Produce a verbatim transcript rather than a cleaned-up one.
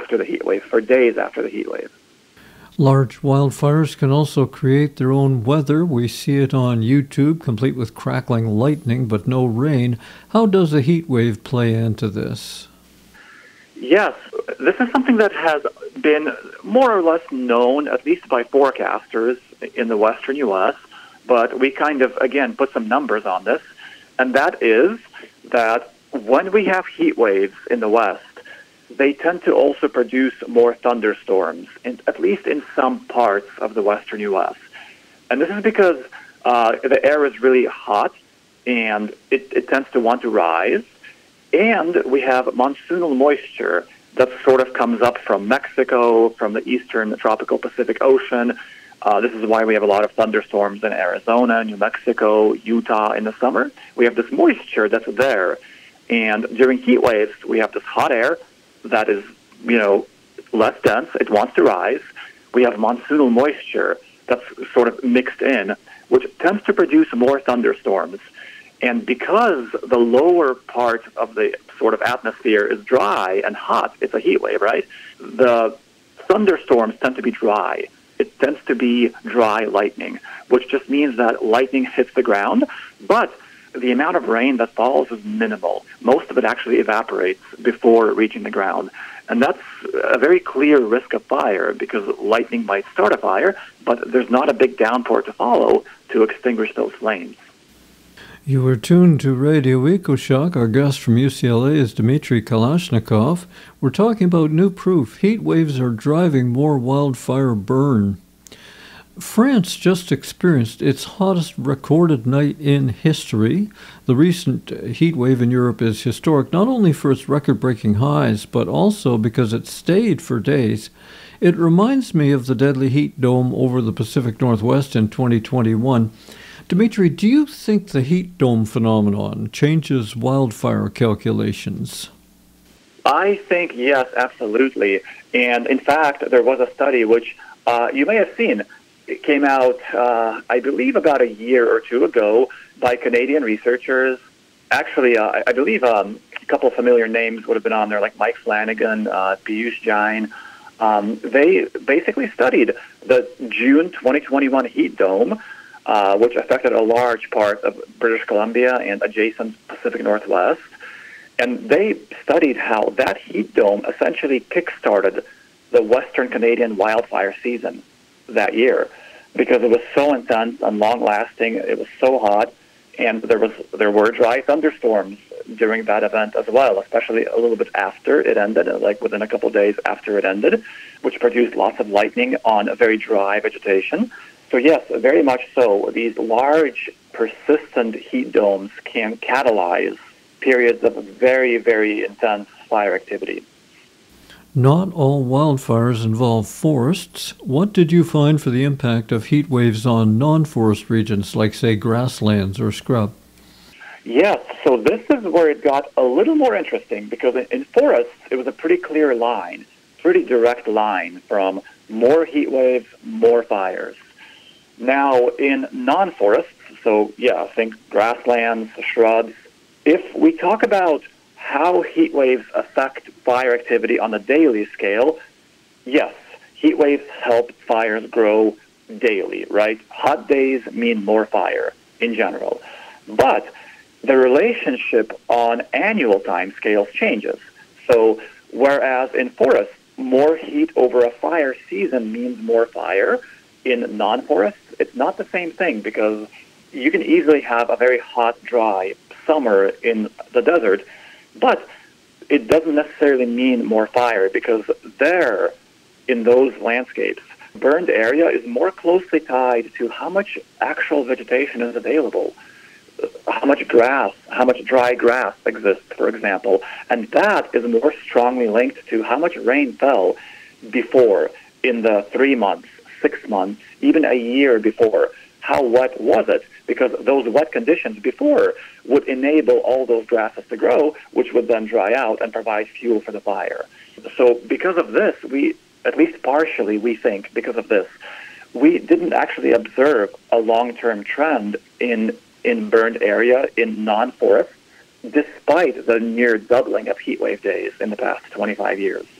after the heat wave, for days after the heat wave. Large wildfires can also create their own weather. We see it on YouTube, complete with crackling lightning but no rain. How does a heat wave play into this? Yes, this is something that has been more or less known, at least by forecasters in the western U S, but we kind of, again, put some numbers on this, and that is that when we have heat waves in the west, they tend to also produce more thunderstorms, in, at least in some parts of the western U S. And this is because uh, the air is really hot, and it, it tends to want to rise. And we have monsoonal moisture that sort of comes up from Mexico, from the eastern tropical Pacific Ocean. Uh, this is why we have a lot of thunderstorms in Arizona, New Mexico, Utah in the summer. We have this moisture that's there. And during heat waves, we have this hot air that is, you know, less dense. It wants to rise. We have monsoonal moisture that's sort of mixed in, which tends to produce more thunderstorms. And because the lower part of the sort of atmosphere is dry and hot, it's a heat wave, right? The thunderstorms tend to be dry. It tends to be dry lightning, which just means that lightning hits the ground, but the amount of rain that falls is minimal. Most of it actually evaporates before reaching the ground. And that's a very clear risk of fire because lightning might start a fire, but there's not a big downpour to follow to extinguish those flames. You are tuned to Radio EcoShock. Our guest from U C L A is Dmitry Kalashnikov. We're talking about new proof. Heat waves are driving more wildfire burn. France just experienced its hottest recorded night in history. The recent heat wave in Europe is historic not only for its record-breaking highs, but also because it stayed for days. It reminds me of the deadly heat dome over the Pacific Northwest in twenty twenty-one. Dmitry, do you think the heat dome phenomenon changes wildfire calculations? I think yes, absolutely. And in fact, there was a study which uh, you may have seen. It came out, uh, I believe, about a year or two ago by Canadian researchers. Actually, uh, I believe um, a couple of familiar names would have been on there, like Mike Flanagan, uh, Piyush Jain. Um, they basically studied the June twenty twenty-one heat dome, Uh, which affected a large part of British Columbia and adjacent Pacific Northwest. And they studied how that heat dome essentially kick-started the Western Canadian wildfire season that year because it was so intense and long-lasting, it was so hot, and there was there were dry thunderstorms during that event as well, especially a little bit after it ended, like within a couple of days after it ended, which produced lots of lightning on a very dry vegetation. So yes, very much so. These large, persistent heat domes can catalyze periods of very, very intense fire activity. Not all wildfires involve forests. What did you find for the impact of heat waves on non-forest regions, like, say, grasslands or scrub? Yes, so this is where it got a little more interesting, because in forests, it was a pretty clear line, pretty direct line from more heat waves, more fires. Now, in non-forests, so yeah, think grasslands, shrubs, if we talk about how heat waves affect fire activity on a daily scale, yes, heat waves help fires grow daily, right? Hot days mean more fire in general. But the relationship on annual time scales changes. So whereas in forests, more heat over a fire season means more fire, in non-forests, it's not the same thing because you can easily have a very hot, dry summer in the desert, but it doesn't necessarily mean more fire because there, in those landscapes, burned area is more closely tied to how much actual vegetation is available, how much grass, how much dry grass exists, for example, and that is more strongly linked to how much rain fell before in the three months, six months, even a year before. How wet was it? Because those wet conditions before would enable all those grasses to grow, which would then dry out and provide fuel for the fire. So because of this, we, at least partially, we think, because of this, we didn't actually observe a long-term trend in, in burned area in non-forests, despite the near doubling of heat wave days in the past twenty-five years.